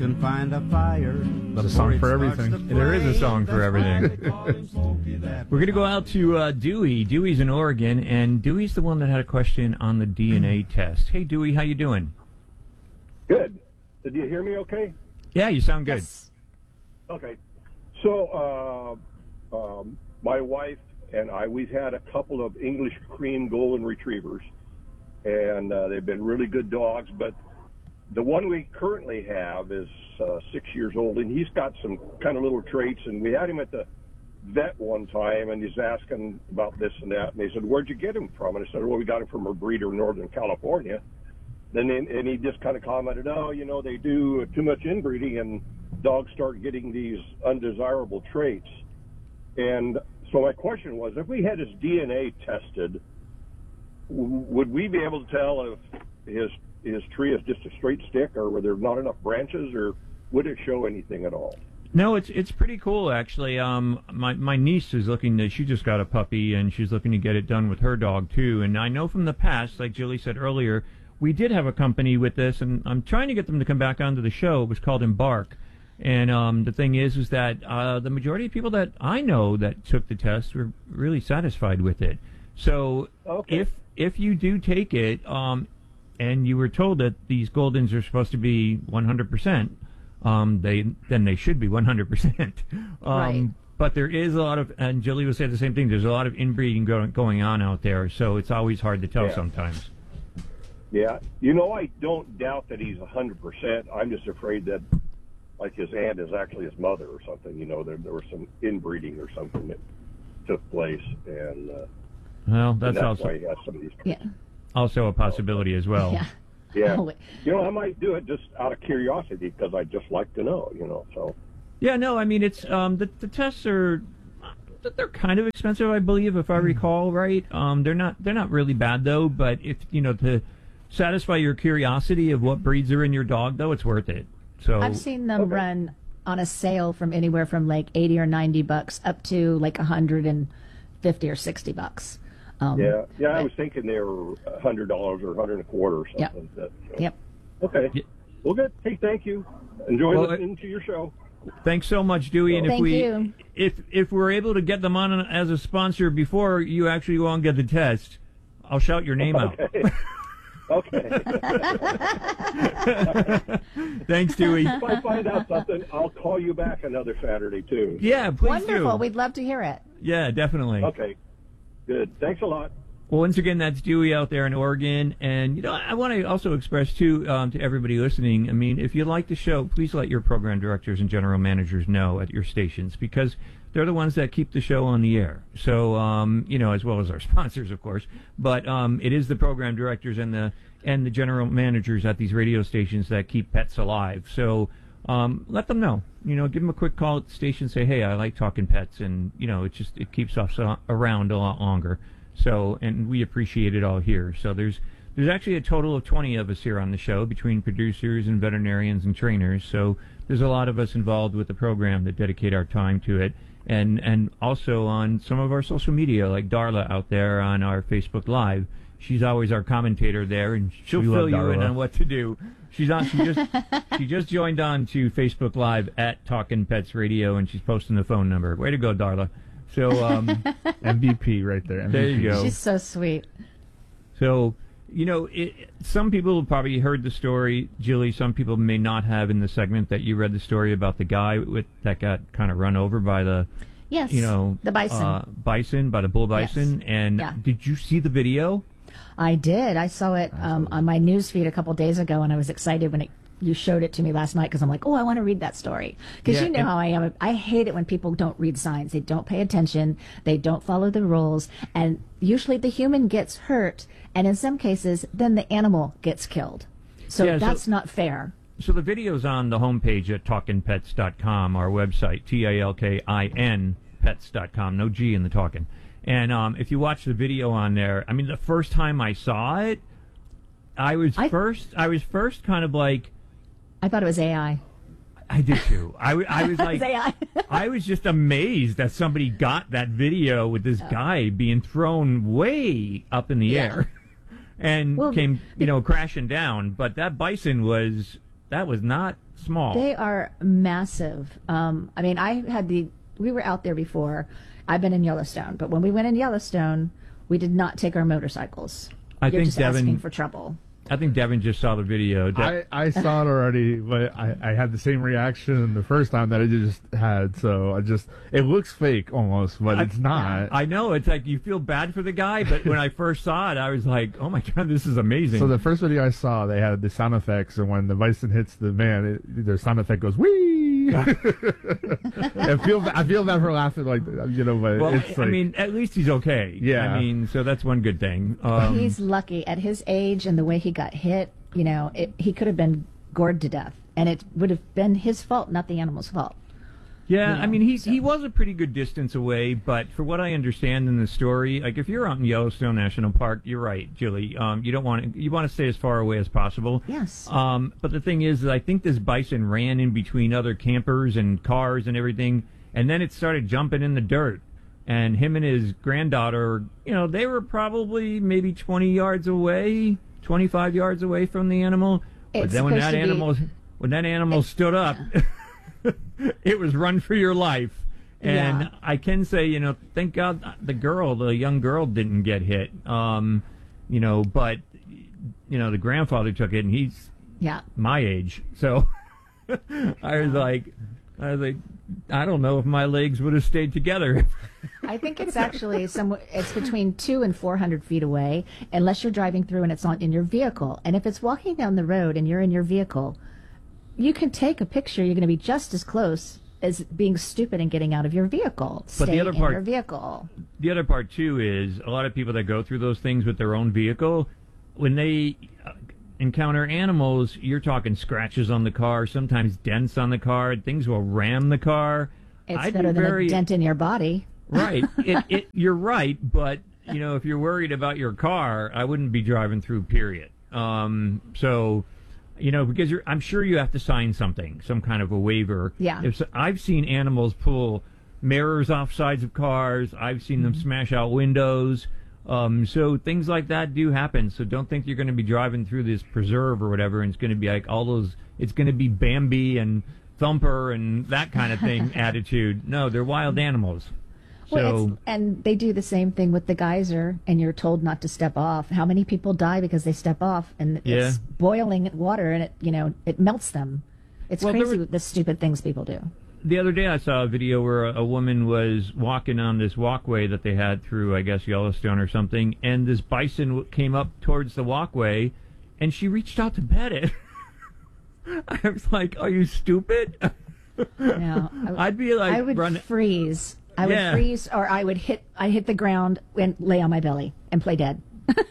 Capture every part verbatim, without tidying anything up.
Can find a fire. There's a song for everything. There is a song for everything. We're going to go out to uh, Dewey. Dewey's in Oregon, and Dewey's the one that had a question on the D N A test. Hey, Dewey, how you doing? Good. Did you hear me okay? Yeah, you sound good. Yes. Okay. So, uh, um, my wife and I, we've had a couple of English cream golden retrievers, and uh, they've been really good dogs, but the one we currently have is uh, six years old, and he's got some kind of little traits, and we had him at the vet one time, and he's asking about this and that, and they said, where'd you get him from? And I said, well, we got him from a breeder in Northern California. Then, and he just kind of commented, oh, you know, they do too much inbreeding, and dogs start getting these undesirable traits. And so my question was, if we had his D N A tested, w- would we be able to tell if his his tree is just a straight stick, or were there not enough branches, or would it show anything at all? No, it's it's pretty cool, actually. Um, my my niece is looking to, she just got a puppy, and she's looking to get it done with her dog, too. And I know from the past, like Julie said earlier, we did have a company with this, and I'm trying to get them to come back onto the show. It was called Embark. And um, the thing is, is that uh, the majority of people that I know that took the test were really satisfied with it. So Okay. if if you do take it, um, and you were told that these Goldens are supposed to be one hundred percent, um, they then they should be one hundred percent. Um, Right. But there is a lot of, and Julie will say the same thing, there's a lot of inbreeding go, going on out there, so it's always hard to tell Yeah. sometimes. Yeah. You know, I don't doubt that he's one hundred percent. I'm just afraid that, like, his aunt is actually his mother or something. You know, there, there was some inbreeding or something that took place, and, uh, Well, and that's, that's also why he has some of these. Yeah. also a possibility as well. Yeah. Yeah. Oh, You know, I might do it just out of curiosity because I just like to know, you know, so. Yeah, no, I mean, it's um, the, the tests are, they're kind of expensive, I believe, if I recall right. Um, they're not they're not really bad, though, but if, you know, to satisfy your curiosity of what breeds are in your dog, though, it's worth it. So I've seen them Okay. run on a sale from anywhere from like eighty or ninety bucks up to like one hundred fifty or sixty bucks. Um, Yeah, yeah, I but- was thinking they were a hundred dollars or a hundred and a quarter or Yep. something. That, you know. Yep. Okay. Yeah. Well, good. Hey, thank you. Enjoy Well, listening to your show. Thanks so much, Dewey. And if Thank we you. if if we're able to get them on as a sponsor before you actually go and get the test, I'll shout your name out. Okay. Okay. Thanks, Dewey. If I find out something, I'll call you back another Saturday too. Yeah, please Wonderful. do. We'd love to hear it. Yeah, definitely. Okay. Good. Thanks a lot. Well, once again, that's Dewey out there in Oregon. And, you know, I want to also express, too, um, to everybody listening, I mean, if you like the show, please let your program directors and general managers know at your stations, because they're the ones that keep the show on the air. So, um, you know, as well as our sponsors, of course. But um, it is the program directors and the and the general managers at these radio stations that keep pets alive. So um, let them know. You know, give them a quick call at the station, say, hey, I like talking pets. And, you know, it just it keeps us around a lot longer. So, and we appreciate it all here. So there's there's actually a total of twenty of us here on the show, between producers and veterinarians and trainers. So there's a lot of us involved with the program that dedicate our time to it. And and also on some of our social media, like Darla out there on our Facebook Live. She's always our commentator there, and she'll We fill love you in Darla. on what to do. She's on. She just she just joined on to Facebook Live at Talkin' Pets Radio, and she's posting the phone number. Way to go, Darla. So um, M V P right there. M V P. there you go. She's so sweet. So, you know, it, some people have probably heard the story, Julie. Some people may not have in the segment that you read the story about the guy with that got kind of run over by the, Yes. you know, the bison. uh, bison, by the bull bison. Yes. And Yeah. did you see the video? I did. I saw it um, on my news feed a couple days ago, and I was excited when it, you showed it to me last night because I'm like, oh, I want to read that story. Because Yeah, you know and- how I am. I hate it when people don't read signs. They don't pay attention. They don't follow the rules. And usually the human gets hurt, and in some cases, then the animal gets killed. So Yeah, so- that's not fair. So the video's on the homepage at talkin pets dot com, our website, T A L K I N pets dot com, no G in the talking. And um, if you watch the video on there, I mean, the first time I saw it, I was I- first, I was first kind of like, I thought it was A I. I did too. I, w- I was like, A I. I was just amazed that somebody got that video with this guy being thrown way up in the Yeah. air and Well, came, you know, crashing down. But that bison was, that was not small. They are massive. Um, I mean, I had the, we were out there before. I've been in Yellowstone, but when we went in Yellowstone, we did not take our motorcycles. I You're think just Devin, asking for trouble. I think Devin just saw the video. De- I, I saw it already, but I, I had the same reaction the first time that I just had. So I just, it looks fake almost, but it's not. I know. It's like you feel bad for the guy, but when I first saw it, I was like, oh my God, this is amazing. So the first video I saw, they had the sound effects, and when the bison hits the man, it, their sound effect goes, wee! I, feel, I feel bad for laughing, like, you know, but well, it's like. I mean, at least he's okay. Yeah. I mean, so that's one good thing. Um, He's lucky. At his age and the way he got hit, you know, it, he could have been gored to death, and it would have been his fault, not the animal's fault. Yeah, You know, I mean, he so- he was a pretty good distance away, but for what I understand in the story, like if you're out in Yellowstone National Park, you're right, Julie. Um, you don't want to you want to stay as far away as possible. Yes. Um, but the thing is, I think this bison ran in between other campers and cars and everything, and then it started jumping in the dirt. And him and his granddaughter, you know, they were probably maybe twenty yards away, twenty-five yards away from the animal. But It's then when supposed that to be- animal when that animal stood up. It was run for your life. And Yeah. I can say, you know, thank God the girl, the young girl didn't get hit. Um, you know, but, you know, the grandfather took it, and he's Yeah. my age. So I was like, I was like, I don't know if my legs would have stayed together. I think it's actually some. It's between two and four hundred feet away, unless you're driving through and it's not in your vehicle. And if it's walking down the road and you're in your vehicle, you can take a picture. You're going to be just as close as being stupid and getting out of your vehicle. But the Stay other in part- your vehicle. The other part, too, is a lot of people that go through those things with their own vehicle, when they uh, encounter animals, you're talking scratches on the car, sometimes dents on the car. Things will ram the car. It's I'd better be than very, a dent in your body. Right. It, it, you're right, but, you know, if you're worried about your car, I wouldn't be driving through, period. Um, so, you know, because you're, I'm sure you have to sign something, some kind of a waiver. Yeah. If so, I've seen animals pull mirrors off sides of cars. I've seen them smash out windows. Um, so things like that do happen. So don't think you're going to be driving through this preserve or whatever, and it's going to be like all those, it's going to be Bambi and Thumper and that kind of thing attitude. No, they're wild animals. Well, So, it's, and they do the same thing with the geyser, and you're told not to step off. How many people die because they step off, and Yeah. it's boiling water, and it, you know, it melts them. It's Well, there crazy was- the stupid things people do. the other day I saw a video where a, a woman was walking on this walkway that they had through, I guess, Yellowstone or something, and this bison w- came up towards the walkway, and she reached out to pet it. I was like, are you stupid? No, I, I'd be like, I would run. freeze. I would Yeah. freeze, or I would hit. I hit the ground and lay on my belly and play dead.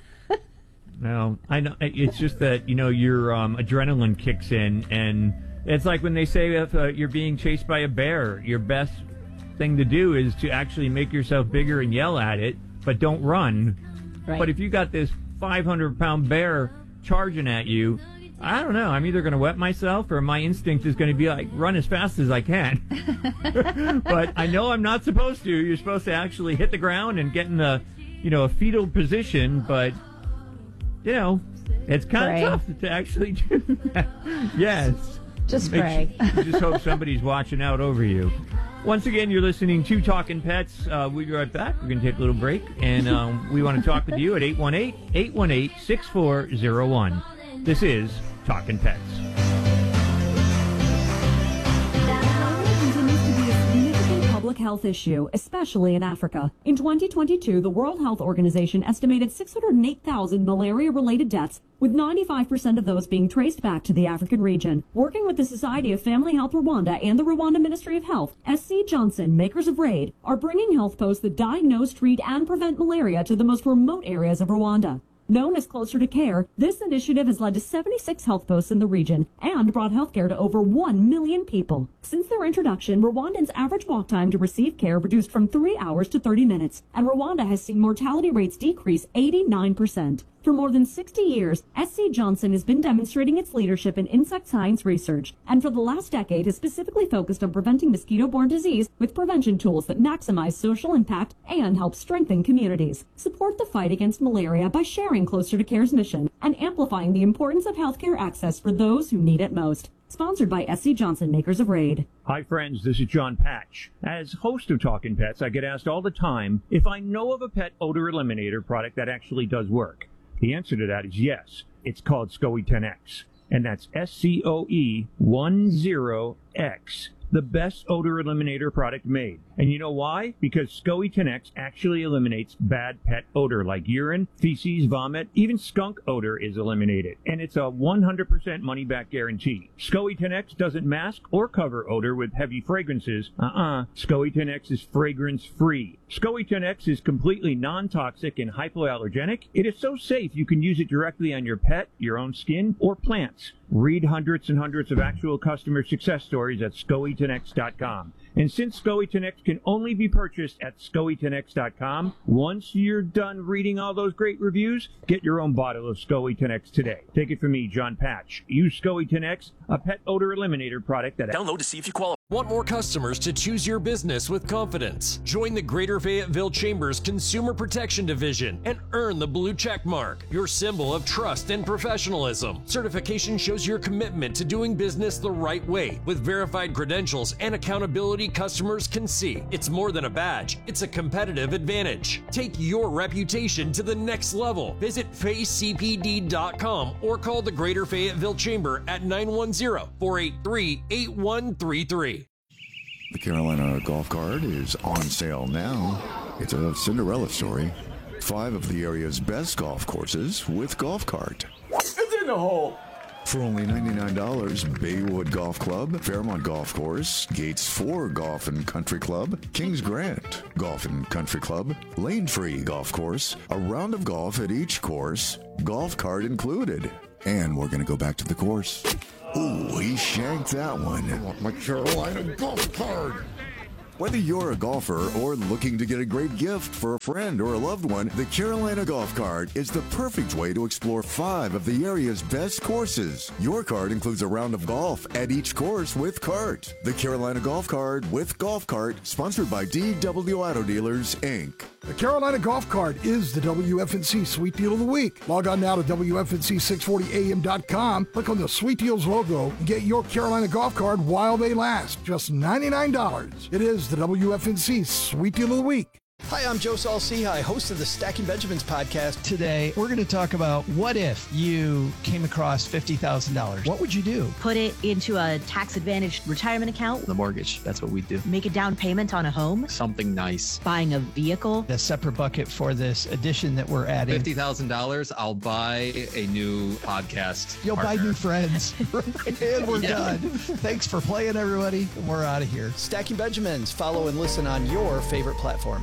No, I know. It's just that, you know, your um, adrenaline kicks in, and it's like when they say if uh, you're being chased by a bear, your best thing to do is to actually make yourself bigger and yell at it, but don't run. Right. But if you got this five hundred pound bear charging at you, I don't know. I'm either going to wet myself, or my instinct is going to be like, run as fast as I can. But I know I'm not supposed to. You're supposed to actually hit the ground and get in a, you know, a fetal position, but you know, it's kind Pray. of tough to actually do that. Yes. Just Make pray. su- you just hope somebody's watching out over you. Once again, you're listening to Talking Pets. Uh, we'll be right back. We're going to take a little break, and um, we want to talk with you at eight one eight, eight one eight, six four zero one. This is Talking Pets. Malaria continues to be a significant public health issue, especially in Africa. In twenty twenty-two, the World Health Organization estimated six hundred eight thousand malaria-related deaths, with ninety-five percent of those being traced back to the African region. Working with the Society of Family Health Rwanda and the Rwanda Ministry of Health, S C Johnson, makers of RAID, are bringing health posts that diagnose, treat, and prevent malaria to the most remote areas of Rwanda. Known as Closer to Care, this initiative has led to seventy-six health posts in the region and brought healthcare to over one million people. Since their introduction, Rwandans' average walk time to receive care reduced from three hours to thirty minutes, and Rwanda has seen mortality rates decrease eighty-nine percent. For more than sixty years, S C Johnson has been demonstrating its leadership in insect science research, and for the last decade has specifically focused on preventing mosquito-borne disease with prevention tools that maximize social impact and help strengthen communities. Support the fight against malaria by sharing Closer to Care's mission and amplifying the importance of healthcare access for those who need it most. Sponsored by S C Johnson, makers of Raid. Hi friends, this is John Patch. As host of Talking Pets, I get asked all the time if I know of a pet odor eliminator product that actually does work. The answer to that is yes. It's called SCOE ten X, and that's S C O E ten X. The best odor eliminator product made. And you know why? Because SCOE ten X actually eliminates bad pet odor like urine, feces, vomit, even skunk odor is eliminated. And it's a one hundred percent money-back guarantee. SCOE ten X doesn't mask or cover odor with heavy fragrances. Uh-uh. SCOE ten X is fragrance-free. SCOE ten X is completely non-toxic and hypoallergenic. It is so safe you can use it directly on your pet, your own skin, or plants. Read hundreds and hundreds of actual customer success stories at scoe ten x dot com. And since SCOE ten X can only be purchased at scoe ten x dot com, once you're done reading all those great reviews, get your own bottle of SCOE ten X today. Take it from me, John Patch. Use SCOE ten X, a pet odor eliminator product that... Download to see if you qualify. Want more customers to choose your business with confidence? Join the Greater Fayetteville Chamber's Consumer Protection Division and earn the blue check mark, your symbol of trust and professionalism. Certification shows your commitment to doing business the right way with verified credentials and accountability customers can see. It's more than a badge, it's a competitive advantage. Take your reputation to the next level. Visit fay c p d dot com or call the Greater Fayetteville Chamber at nine one zero, four eight three, eight one three three. The Carolina Golf Cart is on sale now. It's a Cinderella story. Five of the area's best golf courses with Golf Cart. It's in the hole! For only ninety-nine dollars, Baywood Golf Club, Fairmont Golf Course, Gates four Golf and Country Club, Kings Grant Golf and Country Club, Lane Free Golf Course, a round of golf at each course, Golf Cart included. And we're going to go back to the course. Ooh, he shanked that one. I want my Carolina Golf Cart. Whether you're a golfer or looking to get a great gift for a friend or a loved one, the Carolina Golf Cart is the perfect way to explore five of the area's best courses. Your cart includes a round of golf at each course with cart. The Carolina Golf Cart with Golf Cart, sponsored by D W Auto Dealers, Incorporated. The Carolina Golf Cart is the W F N C Sweet Deal of the Week. Log on now to W F N C six forty A M dot com, click on the Sweet Deals logo, and get your Carolina Golf Cart while they last. Just ninety-nine dollars. It is the W F N C Sweet Deal of the Week. Hi, I'm Joe Saul-Sehy, host of the Stacking Benjamins podcast. Today, we're going to talk about what if you came across fifty thousand dollars. What would you do? Put it into a tax-advantaged retirement account. The mortgage, that's what we do. Make a down payment on a home. Something nice. Buying a vehicle. A separate bucket for this addition that we're adding. fifty thousand dollars, I'll buy a new podcast You'll partner. buy new friends. And we're yeah. done. Thanks for playing, everybody. We're out of here. Stacking Benjamins. Follow and listen on your favorite platform.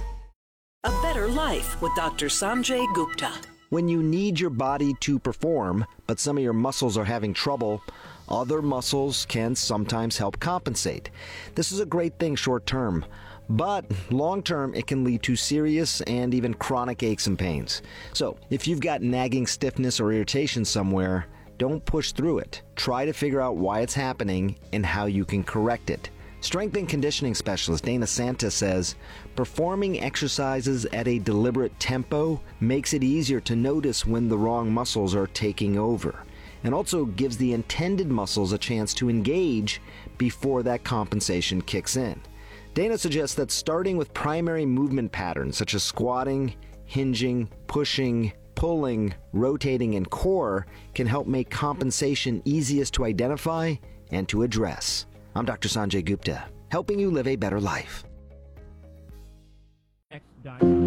A Better Life with Doctor Sanjay Gupta. When you need your body to perform, but some of your muscles are having trouble, other muscles can sometimes help compensate. This is a great thing short term, but long term it can lead to serious and even chronic aches and pains. So if you've got nagging stiffness or irritation somewhere, don't push through it. Try to figure out why it's happening and how you can correct it. Strength and conditioning specialist Dana Santa says, performing exercises at a deliberate tempo makes it easier to notice when the wrong muscles are taking over, and also gives the intended muscles a chance to engage before that compensation kicks in. Dana suggests that starting with primary movement patterns such as squatting, hinging, pushing, pulling, rotating, and core can help make compensation easiest to identify and to address. I'm Doctor Sanjay Gupta, helping you live a better life.